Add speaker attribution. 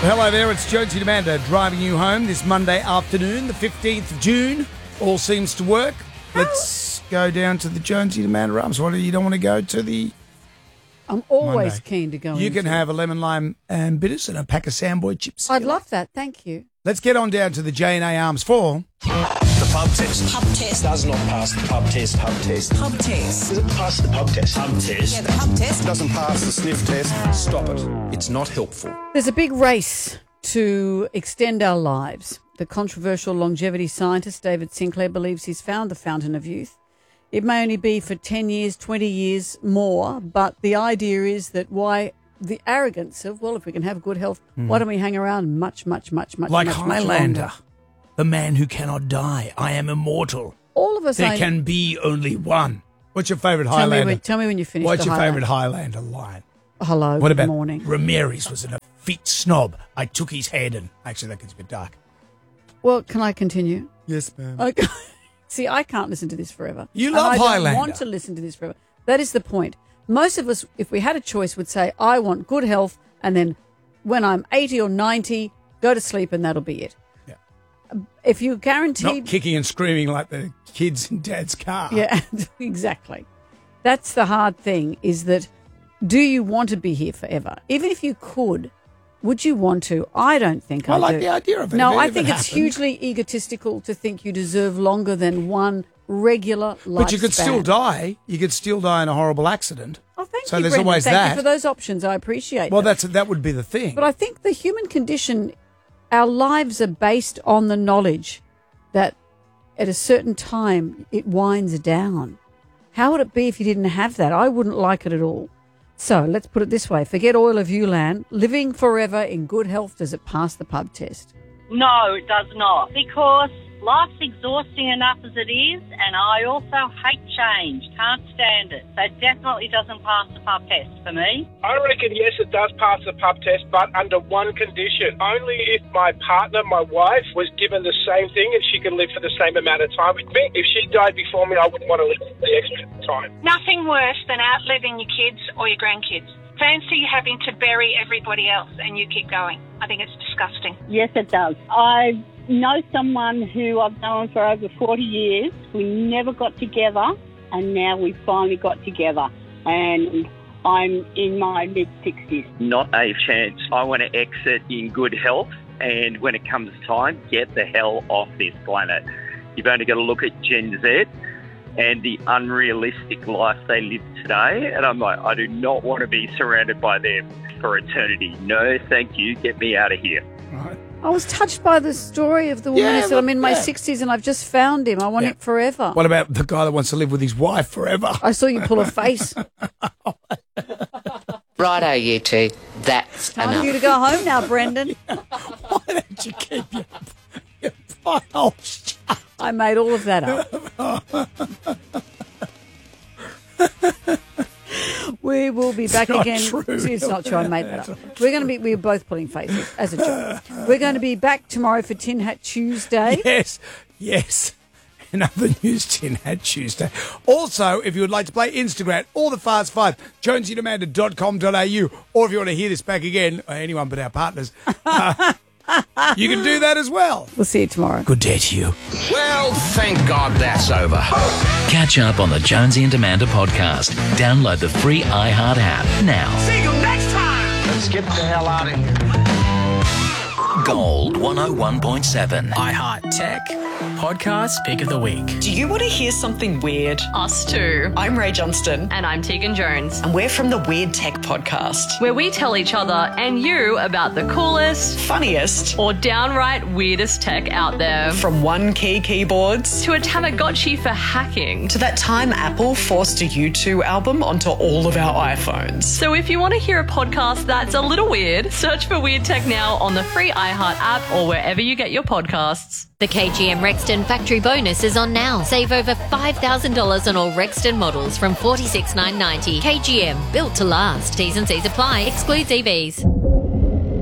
Speaker 1: Hello there, it's Jonesy Amanda driving you home this Monday afternoon, the 15th of June. All seems to work. Let's go down to the Jonesy Amanda Arms. What, you don't want to go to the...
Speaker 2: I'm always
Speaker 1: Monday?
Speaker 2: keen to go
Speaker 1: You can
Speaker 2: into
Speaker 1: have a lemon lime and bitters and a pack of Sandboy chips.
Speaker 2: I'd love that, thank you.
Speaker 1: Let's get on down to the J&A Arms for...
Speaker 3: The pub test.
Speaker 4: Pub test.
Speaker 3: Does not pass the pub test. Pub test.
Speaker 4: Pub test.
Speaker 3: Does it pass the pub test? Pub test.
Speaker 4: Yeah, the pub test.
Speaker 3: Doesn't pass the sniff test. Stop it. It's not helpful.
Speaker 2: There's a big race to extend our lives. The controversial longevity scientist David Sinclair believes he's found the fountain of youth. It may only be for 10 years, 20 years more, but the idea is that why the arrogance of, well, if we can have good health, why don't we hang around much
Speaker 1: Like
Speaker 2: much
Speaker 1: Highlander,
Speaker 2: longer?
Speaker 1: the man who cannot die. I am immortal.
Speaker 2: All of us
Speaker 1: There can be only one. What's your favourite Highlander?
Speaker 2: Tell me when you finish.
Speaker 1: What's
Speaker 2: the
Speaker 1: your
Speaker 2: Highlander.
Speaker 1: favourite Highlander line?
Speaker 2: Hello,
Speaker 1: What
Speaker 2: good
Speaker 1: about
Speaker 2: morning.
Speaker 1: Ramirez was an effete snob. I took his head and... Actually, that gets a bit dark.
Speaker 2: Well, can I continue?
Speaker 1: Yes, ma'am.
Speaker 2: Okay. See, I can't listen to this forever.
Speaker 1: You
Speaker 2: And
Speaker 1: love
Speaker 2: I don't
Speaker 1: Highlander.
Speaker 2: want to listen to this forever. That is the point. Most of us, if we had a choice, would say, I want good health, and then when I'm 80 or 90, go to sleep and that'll be it.
Speaker 1: Yeah.
Speaker 2: If you're guaranteed...
Speaker 1: Not kicking and screaming like the kids in Dad's car.
Speaker 2: Yeah, exactly. That's the hard thing, is that do you want to be here forever? Even if you could, would you want to? I don't think I
Speaker 1: I like
Speaker 2: do.
Speaker 1: the idea of it.
Speaker 2: No,
Speaker 1: If
Speaker 2: I
Speaker 1: it
Speaker 2: think it's
Speaker 1: happened.
Speaker 2: hugely egotistical to think you deserve longer than one regular lifespan.
Speaker 1: But you could still die. You could still die in a horrible accident.
Speaker 2: Oh, thank
Speaker 1: So
Speaker 2: you,
Speaker 1: there's
Speaker 2: Brendan.
Speaker 1: always
Speaker 2: Thank
Speaker 1: that.
Speaker 2: you for those options. I appreciate
Speaker 1: Well,
Speaker 2: them.
Speaker 1: that would be the thing.
Speaker 2: But I think the human condition, our lives are based on the knowledge that at a certain time it winds down. How would it be if you didn't have that? I wouldn't like it at all. So let's put it this way. Forget Oil of Ulan. Living forever in good health, does it pass the pub test?
Speaker 5: No, it does not, because life's exhausting enough as it is, and I also hate change, can't stand it. So it definitely doesn't pass the pub test for me.
Speaker 6: I reckon, yes, it does pass the pub test, but under one condition. Only if my partner, my wife, was given the same thing and she could live for the same amount of time with me. If she died before me, I wouldn't want to live for the extra time.
Speaker 7: Nothing worse than outliving your kids or your grandkids. Fancy having to bury everybody else and you keep going. I think it's disgusting.
Speaker 5: Yes, it does. I know someone who I've known for over 40 years. We never got together, and now we finally got together. And I'm in my mid-60s.
Speaker 8: Not a chance. I want to exit in good health, and when it comes time, get the hell off this planet. You've only got to look at Gen Z and the unrealistic life they live today, and I'm like, I do not want to be surrounded by them for eternity. No, thank you. Get me out of here.
Speaker 1: Right.
Speaker 2: I was touched by the story of the woman
Speaker 1: Yeah,
Speaker 2: who said, I'm in my
Speaker 1: yeah.
Speaker 2: 60s and I've just found him. I want
Speaker 1: Yeah.
Speaker 2: it forever.
Speaker 1: What about the guy that wants to live with his wife forever?
Speaker 2: I saw you pull a face.
Speaker 4: Righto, you two. That's
Speaker 2: Time
Speaker 4: enough.
Speaker 2: for you to go home now, Brendan.
Speaker 1: Why don't you keep your file shut?
Speaker 2: I made all of that up. We will be back
Speaker 1: not
Speaker 2: again.
Speaker 1: true.
Speaker 2: It's not true. I made that up. We're both pulling faces as a joke. We're going to be back tomorrow for Tin Hat Tuesday.
Speaker 1: Yes. Another news, Tin Hat Tuesday. Also, if you would like to play Instagram or the Fast Five, jonesyandamanda.com.au, or if you want to hear this back again, or anyone but our partners, you can do that as well.
Speaker 2: We'll see you tomorrow.
Speaker 1: Good day to you.
Speaker 3: Well, thank God that's over.
Speaker 9: Catch up on the Jonesy and Amanda podcast. Download the free iHeart app now.
Speaker 3: See you next time. Let's get the hell out of here.
Speaker 9: Gold 101.7.
Speaker 10: iHeart Tech Podcast Pick of the Week.
Speaker 11: Do you want to hear something weird?
Speaker 12: Us too.
Speaker 11: I'm Ray Johnston.
Speaker 12: And I'm Tegan Jones.
Speaker 11: And we're from the Weird Tech Podcast,
Speaker 12: where we tell each other and you about the coolest,
Speaker 11: funniest,
Speaker 12: or downright weirdest tech out there.
Speaker 11: From one key keyboards
Speaker 12: to a Tamagotchi for hacking.
Speaker 11: To that time Apple forced a U2 album onto all of our iPhones.
Speaker 12: So if you want to hear a podcast that's a little weird, search for Weird Tech now on the free iHeart app or wherever you get your podcasts.
Speaker 13: The KGM Rexton factory bonus is on now. Save over $5,000 on all Rexton models from $46,990. KGM, built to last. T's and C's apply. Excludes EVs.